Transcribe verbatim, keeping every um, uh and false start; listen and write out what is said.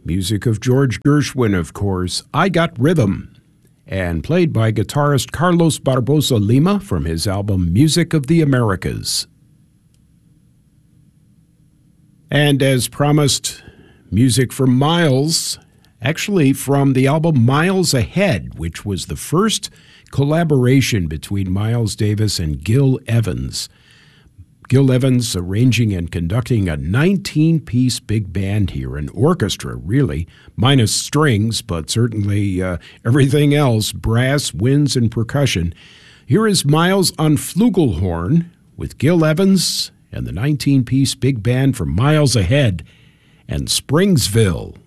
Music of George Gershwin, of course, I Got Rhythm, and played by guitarist Carlos Barbosa Lima from his album Music of the Americas. And as promised, music from Miles, actually from the album Miles Ahead, which was the first collaboration between Miles Davis and Gil Evans. Gil Evans arranging and conducting a nineteen-piece big band here, an orchestra, really, minus strings, but certainly uh, everything else, brass, winds, and percussion. Here is Miles on flugelhorn with Gil Evans and the nineteen-piece big band from Miles Ahead and Springsville.